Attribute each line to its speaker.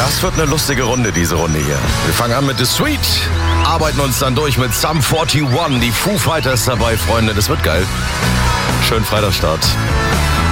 Speaker 1: Das wird eine lustige Runde, diese Runde hier. Wir fangen an mit The Sweet, arbeiten uns dann durch mit Sum 41. Die Foo Fighters dabei, Freunde. Das wird geil. Schönen Freitagsstart.